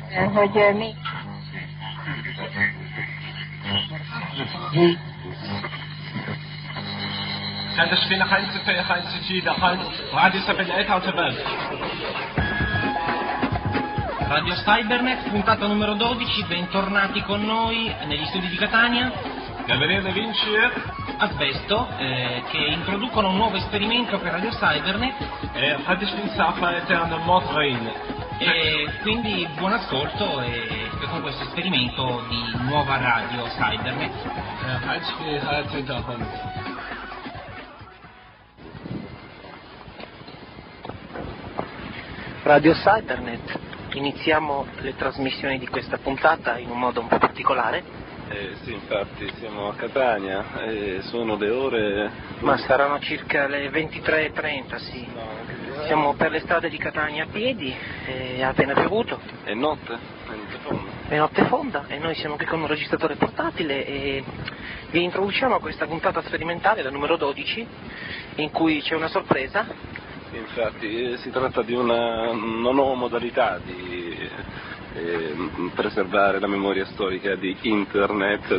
hogy mi... Kedves Fehlerheinz, Gida, Radio Sapelletta Alta Welt. Radio Cybernet, puntata numero 12, bentornati con noi negli studi di Catania. Gabriele Vinci e Asbesto, che introducono un nuovo esperimento per Radio Cybernet. E quindi buon ascolto con questo esperimento di nuova radio Cybernet. Radio Cybernet, iniziamo le trasmissioni di questa puntata in un modo un po' particolare. Sì, infatti siamo a Catania e sono le ore... Ma saranno circa le 23:30, sì. No, siamo per le strade di Catania a piedi, ha appena piovuto. È notte fonda. È notte fonda e noi siamo qui con un registratore portatile e vi introduciamo a questa puntata sperimentale, la numero 12, in cui c'è una sorpresa. Infatti si tratta di una nuova modalità di preservare la memoria storica di internet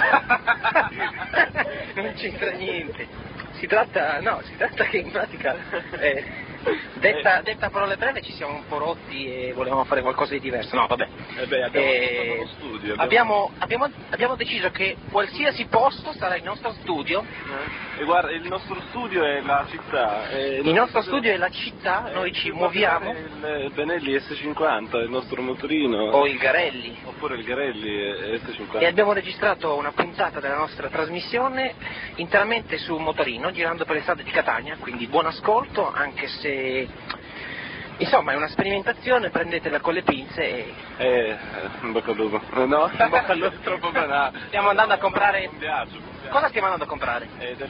Non c'entra niente. Si tratta che in pratica detta parole breve ci siamo un po' rotti e volevamo fare qualcosa di diverso. No, vabbè. Abbiamo uno studio. Abbiamo deciso che qualsiasi posto sarà il nostro studio. E guarda, il nostro studio è la città. Il nostro studio è la città, noi ci muoviamo. Il Benelli S50, il nostro motorino. O il Garelli. Oppure il Garelli S50. E abbiamo registrato una puntata della nostra trasmissione interamente su un motorino, girando per le strade di Catania, quindi buon ascolto, anche se... Insomma, è una sperimentazione, prendetela con le pinze e... in bocca al lupo. No, in bocca al lupo è troppo banale. Stiamo andando a comprare... Un viaggio. Cosa stiamo andando a comprare?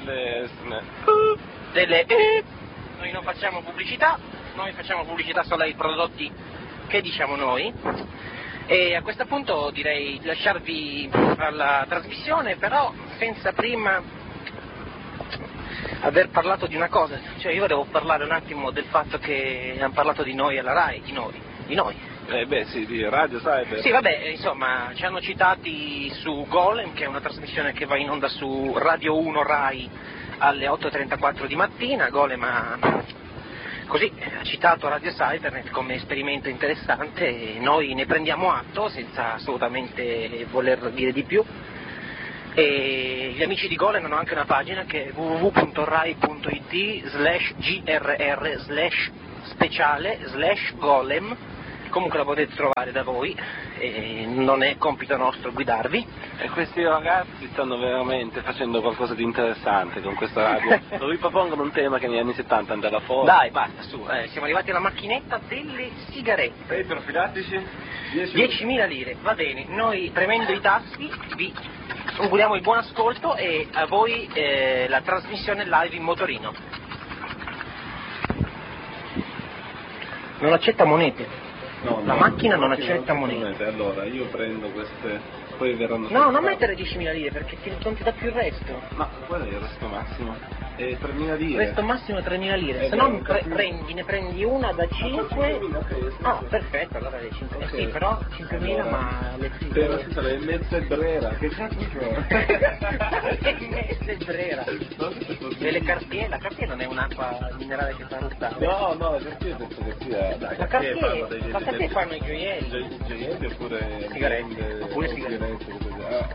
Delle... Noi non facciamo pubblicità, noi facciamo pubblicità solo ai prodotti che diciamo noi. E a questo punto direi di lasciarvi alla trasmissione, però senza prima aver parlato di una cosa. Cioè io volevo parlare un attimo del fatto che hanno parlato di noi alla RAI, di noi. Di Radio Cyber. Sì, vabbè, insomma, ci hanno citati su Golem, che è una trasmissione che va in onda su Radio 1 RAI alle 8:34 di mattina. Golem ha citato Radio Cybernet come esperimento interessante e noi ne prendiamo atto senza assolutamente voler dire di più. E gli amici di Golem hanno anche una pagina che è www.rai.it/grr/speciale/golem. Comunque la potete trovare da voi e non è compito nostro guidarvi. E questi ragazzi stanno veramente facendo qualcosa di interessante con questa radio. Lo ripropongono un tema che negli anni 70 andava fuori. Dai, basta, su, siamo arrivati alla macchinetta delle sigarette. E i profilattici? 10.000 lire, va bene. Noi premendo i tasti vi auguriamo il buon ascolto e a voi la trasmissione live in motorino. Non accetta monete. No, la macchina non accetta monete. Allora, io prendo queste, poi verranno... No, non mettere 10.000 lire perché non ti dà più il resto. Ma qual è il resto massimo? 3.000 lire. Il resto massimo è 3.000 lire, se no ne prendi una da 5... Ah, perfetto, allora le 5... Okay. Sì, però 5.000 ma le Però ci sarà il mezzo brera, che cazzo c'è? Mezzo brera. Delle Cartier, la Cartier non è un'acqua minerale che fa ruttare. No, la Cartier penso che sia... La Cartier fanno i gioielli. Gioielli oppure... Sigarette. Oppure sigarette.